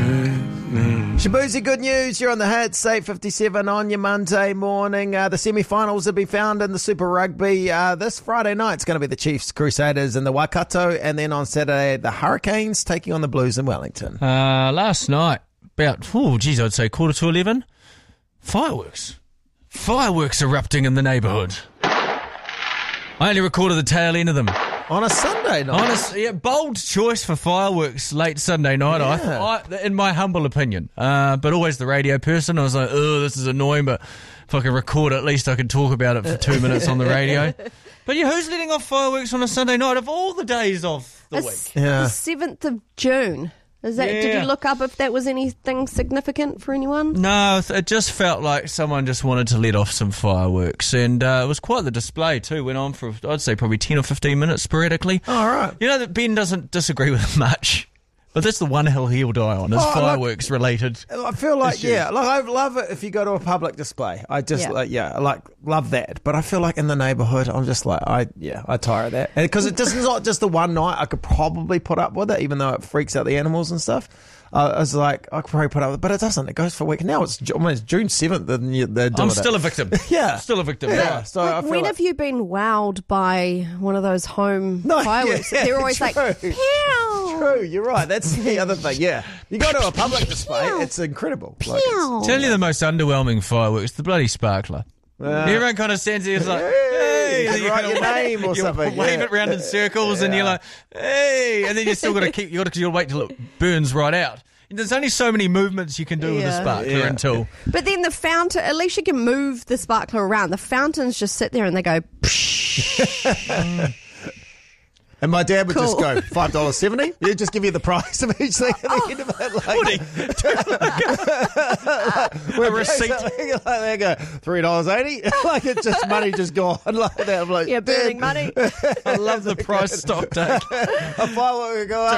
Shabuzi, good news. You're on the hits. 8:57 on your Monday morning. The semi-finals will be found in the Super Rugby. This Friday night, it's going to be the Chiefs, Crusaders in the Waikato. And then on Saturday, the Hurricanes taking on the Blues in Wellington. Last night, about, I'd say 11:15, fireworks. Fireworks erupting in the neighbourhood. I only recorded the tail end of them. On a Sunday night? Bold choice for fireworks late Sunday night, I in my humble opinion. But always the radio person, I was like, this is annoying, but if I can record it, at least I can talk about it for 2 minutes on the radio. But who's letting off fireworks on a Sunday night of all the days of the week? The 7th of June. Is that? Did you look up if that was anything significant for anyone? No, it just felt like someone just wanted to let off some fireworks, and it was quite the display too. Went on for, I'd say, probably 10 or 15 minutes sporadically. All right. You know that Ben doesn't disagree with it much, but that's the one hill he'll die on, is fireworks related. I feel like, I love it if you go to a public display. I just, love that. But I feel like in the neighbourhood, I'm just like, I tire of that. Because it's not just the one night. I could probably put up with it, even though it freaks out the animals and stuff. I was like, I could probably put up with it, but it doesn't. It goes for a week. Now it's almost June 7th and they're doing I'm still a victim. Yeah. Still a victim. Yeah. So I feel when have you been wowed by one of those home fireworks? They're always like, pew! True, you're right. That's the other thing, yeah. You go to a public display, it's incredible. Tell you the most underwhelming fireworks, the bloody sparkler. Everyone kind of stands there, it's like, hey, and you write your name or something. Wave it around in circles, and you're like, hey, and then you still got to you got to wait till it burns right out. And there's only so many movements you can do with a sparkler until. But then the fountain, at least you can move the sparkler around. The fountains just sit there and they go. And my dad would just go, $5.70. He'd just give you the price of each thing at the end of it. A receipt. They go, $3.80. Like it's just money just gone like that. I'm like, burning money. I love the price stock take. A firework would go up.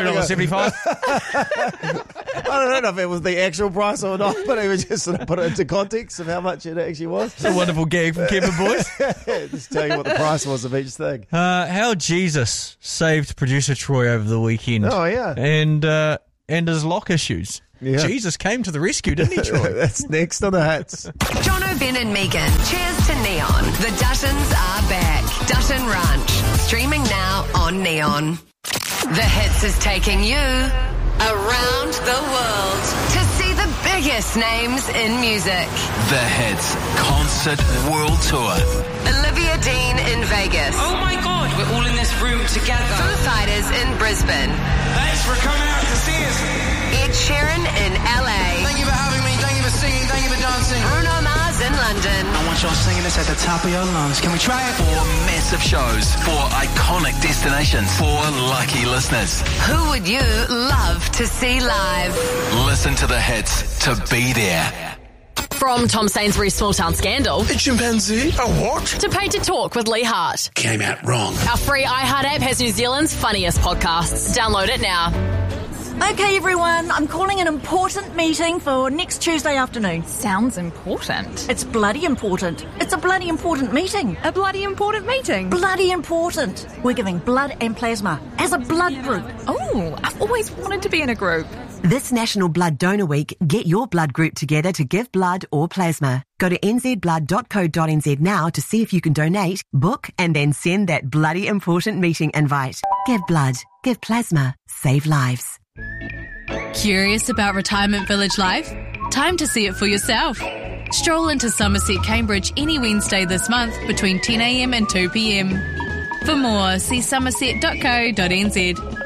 $2.75. I don't know if it was the actual price or not, but he would just sort of put it into context of how much it actually was. It's a wonderful gag from Kevin Boyce. Just tell you what the price was of each thing. How Jesus saved producer Troy over the weekend. Oh, yeah. And his lock issues. Yeah. Jesus came to the rescue, didn't he, Troy? That's next on the hits. Jono, Ben and Megan. Cheers to Neon. The Duttons are back. Dutton Ranch. Streaming now on Neon. The Hits is taking you around the world to see the biggest names in music. The Hits Concert World Tour. Olivia Dean in Vegas. Oh my God, we're all in this room together. Foo Fighters in Brisbane. Thanks for coming out to see us. Ed Sheeran in LA. Thank you for having me, thank you for singing, thank you for dancing. Bruno Mars in London. I want y'all singing this at the top of your lungs. Can we try it? 4 massive shows, 4 iconic destinations, 4 lucky listeners. Who would you love to see live? Listen to the hits to be there. From Tom Sainsbury's Small Town Scandal. A chimpanzee? A what? To Paid to Talk with Lee Hart. Came out wrong. Our free iHeart app has New Zealand's funniest podcasts. Download it now. Okay, everyone, I'm calling an important meeting for next Tuesday afternoon. Sounds important. It's bloody important. It's a bloody important meeting. A bloody important meeting? Bloody important. We're giving blood and plasma as a blood group. Oh, I've always wanted to be in a group. This National Blood Donor Week, get your blood group together to give blood or plasma. Go to nzblood.co.nz now to see if you can donate, book, and then send that bloody important meeting invite. Give blood, give plasma, save lives. Curious about retirement village life? Time to see it for yourself. Stroll into Somerset, Cambridge any Wednesday this month between 10 a.m. and 2 p.m. For more, see somerset.co.nz.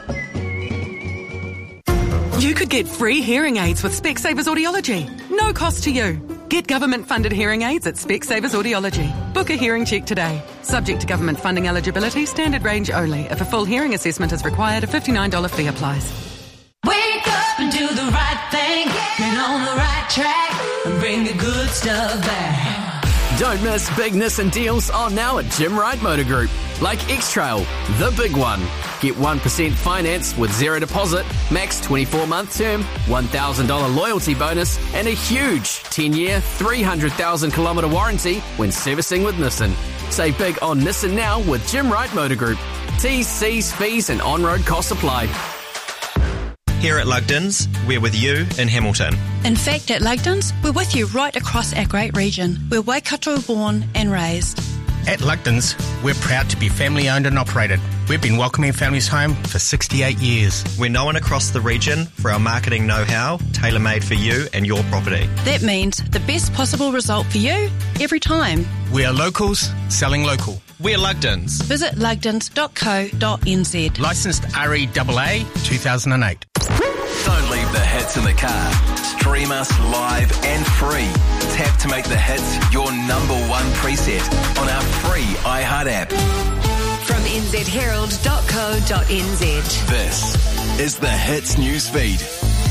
You could get free hearing aids with Specsavers Audiology. No cost to you. Get government-funded hearing aids at Specsavers Audiology. Book a hearing check today. Subject to government funding eligibility, standard range only. If a full hearing assessment is required, a $59 fee applies. Wake up and do the right thing. Get on the right track and bring the good stuff back. Don't miss big Nissan deals on now at Jim Wright Motor Group. Like X-Trail, the big one. Get 1% finance with zero deposit, max 24-month term, $1,000 loyalty bonus, and a huge 10-year, 300,000-kilometre warranty when servicing with Nissan. Save big on Nissan now with Jim Wright Motor Group. T's, C's, fees and on-road costs apply. Here at Lugdens, we're with you in Hamilton. In fact, at Lugdens, we're with you right across our great region. We're Waikato born and raised. At Lugdens, we're proud to be family owned and operated. We've been welcoming families home for 68 years. We're known across the region for our marketing know-how, tailor-made for you and your property. That means the best possible result for you every time. We are locals selling local. We're Lugdens. Visit lugdens.co.nz. Licensed REAA 2008. Don't leave the hits in the car. Stream us live and free. Tap to make the hits your number one preset on our free iHeart app. From nzherald.co.nz. This is the Hits newsfeed.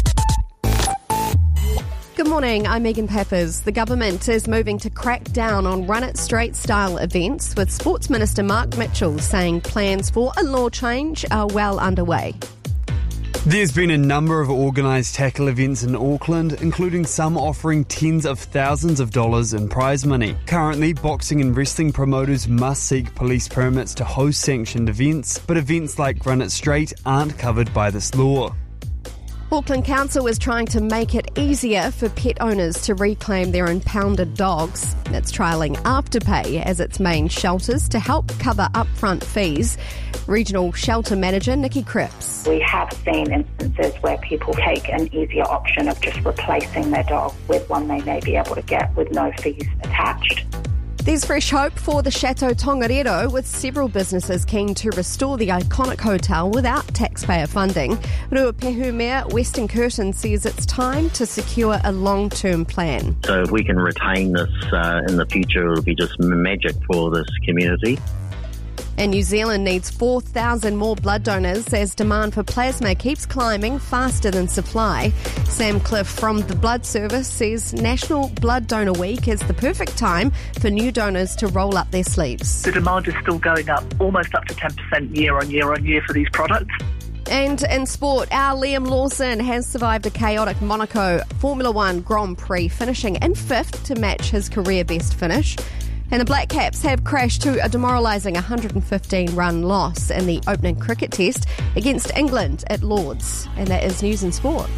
Good morning, I'm Megan Peppers. The government is moving to crack down on Run It Straight style events, with Sports Minister Mark Mitchell saying plans for a law change are well underway. There's been a number of organised tackle events in Auckland, including some offering tens of thousands of dollars in prize money. Currently, boxing and wrestling promoters must seek police permits to host sanctioned events, but events like Run It Straight aren't covered by this law. Auckland Council is trying to make it easier for pet owners to reclaim their impounded dogs. It's trialling Afterpay as its main shelters to help cover upfront fees. Regional Shelter Manager Nikki Cripps. We have seen instances where people take an easier option of just replacing their dog with one they may be able to get with no fees attached. There's fresh hope for the Chateau Tongariro, with several businesses keen to restore the iconic hotel without taxpayer funding. Ruapehu Mayor Weston Curtin says it's time to secure a long-term plan. So if we can retain this in the future, it'll be just magic for this community. And New Zealand needs 4,000 more blood donors as demand for plasma keeps climbing faster than supply. Sam Cliff from the Blood Service says National Blood Donor Week is the perfect time for new donors to roll up their sleeves. The demand is still going up, almost up to 10% year on year for these products. And in sport, our Liam Lawson has survived a chaotic Monaco Formula One Grand Prix, finishing in fifth to match his career best finish. And the Black Caps have crashed to a demoralising 115-run loss in the opening cricket test against England at Lord's. And that is news and sport.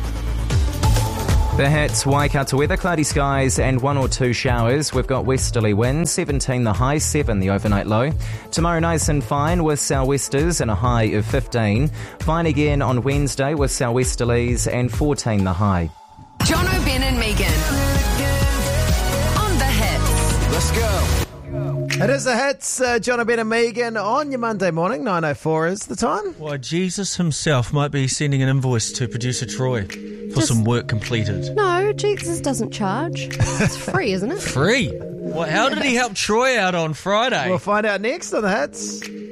The Hits, Waikato weather, cloudy skies and 1 or 2 showers. We've got westerly winds, 17 the high, 7 the overnight low. Tomorrow nice and fine with sou'westers and a high of 15. Fine again on Wednesday with sou'westerlies and 14 the high. John O'Ben and Megan. On the Hits. Let's go. It is the Hits, John O'Ben and Megan on your Monday morning. 9:04 is the time. Why, Jesus himself might be sending an invoice to producer Troy for some work completed. No, Jesus doesn't charge. It's free, isn't it? Free? Well, how did he help Troy out on Friday? We'll find out next on the Hits.